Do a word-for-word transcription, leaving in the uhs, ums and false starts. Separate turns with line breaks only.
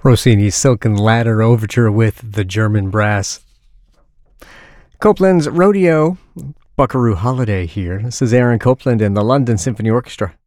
Rossini's Silken Ladder Overture with the German Brass. Copland's Rodeo, Buckaroo Holiday here. This is Aaron Copland and the London Symphony Orchestra.